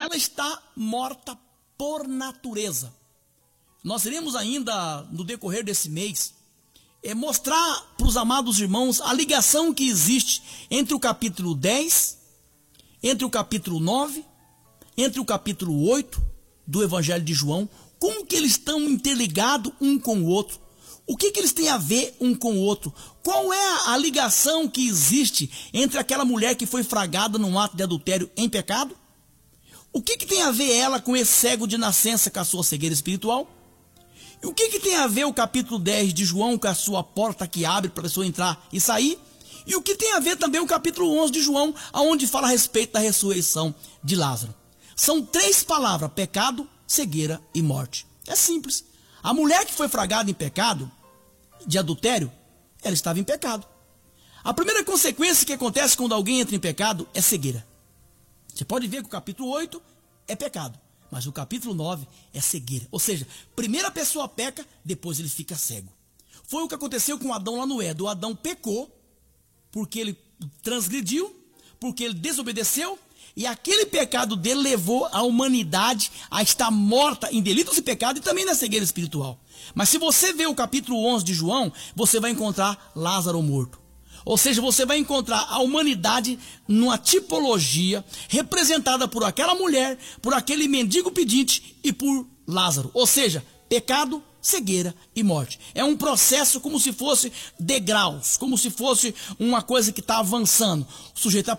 ela está morta por natureza. Nós iremos ainda, no decorrer desse mês, mostrar para os amados irmãos a ligação que existe entre o capítulo 10, entre o capítulo 9, entre o capítulo 8 do Evangelho de João, como que eles estão interligados um com o outro, o que eles têm a ver um com o outro, qual é a ligação que existe entre aquela mulher que foi fragada num ato de adultério em pecado, o que tem a ver ela com esse cego de nascença com a sua cegueira espiritual, e o que tem a ver o capítulo 10 de João com a sua porta que abre para a pessoa entrar e sair? E o que tem a ver também o capítulo 11 de João, onde fala a respeito da ressurreição de Lázaro? São 3 palavras: pecado, cegueira e morte. É simples. A mulher que foi fragada em pecado, de adultério, ela estava em pecado. A primeira consequência que acontece quando alguém entra em pecado é cegueira. Você pode ver que o capítulo 8 é pecado. Mas o capítulo 9 é cegueira. Ou seja, primeiro a pessoa peca, depois ele fica cego. Foi o que aconteceu com Adão lá no Éden. O Adão pecou, porque ele transgrediu, porque ele desobedeceu, e aquele pecado dele levou a humanidade a estar morta em delitos e pecado e também na cegueira espiritual. Mas se você ver o capítulo 11 de João, você vai encontrar Lázaro morto. Ou seja, você vai encontrar a humanidade numa tipologia representada por aquela mulher, por aquele mendigo pedinte e por Lázaro. Ou seja, pecado, cegueira e morte. É um processo como se fosse degraus, como se fosse uma coisa que está avançando. O sujeito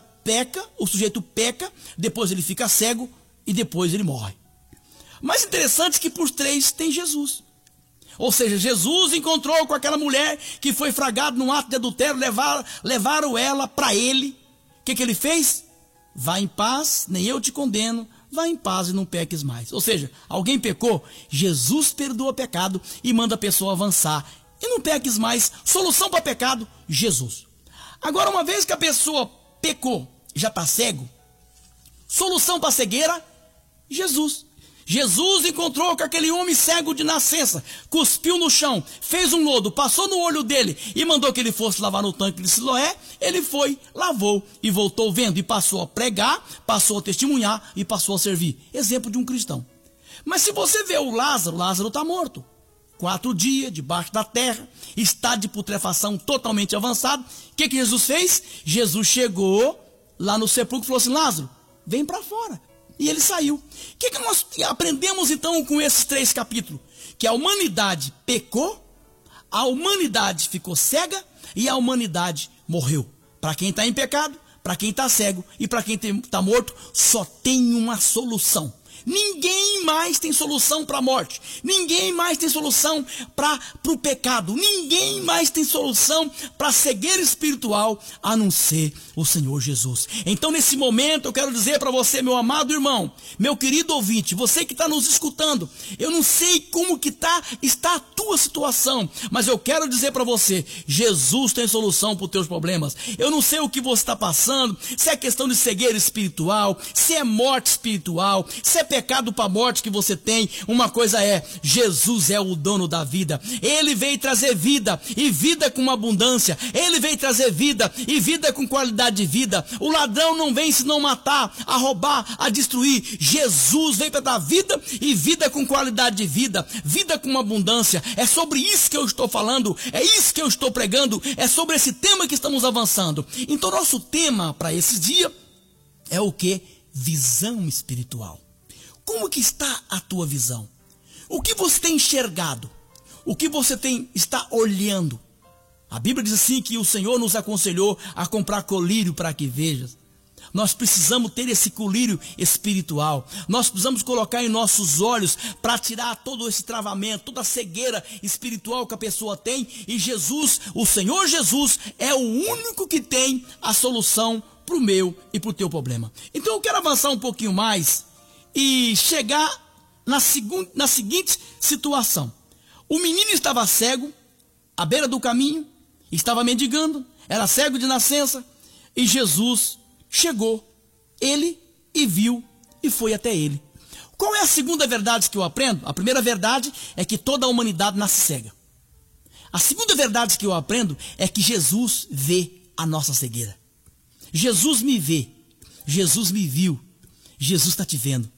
peca, depois ele fica cego e depois ele morre. Mais interessante é que por 3 tem Jesus. Ou seja, Jesus encontrou com aquela mulher que foi fragada num ato de adultério, levaram ela para ele. O que ele fez? Vá em paz, nem eu te condeno, vá em paz e não peques mais. Ou seja, alguém pecou, Jesus perdoa pecado e manda a pessoa avançar. E não peques mais. Solução para pecado, Jesus. Agora, uma vez que a pessoa pecou, já está cego, solução para cegueira, Jesus. Jesus encontrou com aquele homem cego de nascença, cuspiu no chão, fez um lodo, passou no olho dele e mandou que ele fosse lavar no tanque de Siloé. Ele foi, lavou e voltou vendo e passou a pregar, passou a testemunhar e passou a servir. Exemplo de um cristão. Mas se você vê o Lázaro, Lázaro está morto. 4 dias debaixo da terra, estado de putrefação totalmente avançado. O que Jesus fez? Jesus chegou lá no sepulcro e falou assim: Lázaro, vem para fora. E ele saiu. O que nós aprendemos então com esses 3 capítulos? Que a humanidade pecou, a humanidade ficou cega e a humanidade morreu. Para quem está em pecado, para quem está cego e para quem está morto, só tem uma solução. Ninguém mais tem solução para a morte. Ninguém mais tem solução para o pecado. Ninguém mais tem solução para a cegueira espiritual, a não ser o Senhor Jesus. Então, nesse momento, eu quero dizer para você, meu amado irmão, meu querido ouvinte, você que está nos escutando, eu não sei como que está a tua situação, mas eu quero dizer para você, Jesus tem solução para os teus problemas. Eu não sei o que você está passando, se é questão de cegueira espiritual, se é morte espiritual, se é pecado para a morte que você tem. Uma coisa é, Jesus é o dono da vida. Ele veio trazer vida e vida com uma abundância. Ele veio trazer vida e vida com qualidade de vida. O ladrão não vem senão matar, a roubar, a destruir. Jesus veio para dar vida e vida com qualidade de vida, vida com uma abundância. É sobre isso que eu estou falando, é isso que eu estou pregando, é sobre esse tema que estamos avançando. Então nosso tema para esse dia é o que? Visão espiritual. Como que está a tua visão? O que você tem enxergado? O que você está olhando? A Bíblia diz assim que o Senhor nos aconselhou a comprar colírio para que vejas. Nós precisamos ter esse colírio espiritual. Nós precisamos colocar em nossos olhos para tirar todo esse travamento, toda a cegueira espiritual que a pessoa tem. E Jesus, o Senhor Jesus, é o único que tem a solução para o meu e para o teu problema. Então eu quero avançar um pouquinho mais e chegar na seguinte situação. O menino estava cego, à beira do caminho, estava mendigando, era cego de nascença, e Jesus chegou, ele e viu e foi até ele. Qual é a segunda verdade que eu aprendo? A primeira verdade é que toda a humanidade nasce cega. A segunda verdade que eu aprendo é que Jesus vê a nossa cegueira. Jesus me vê, Jesus me viu, Jesus está te vendo.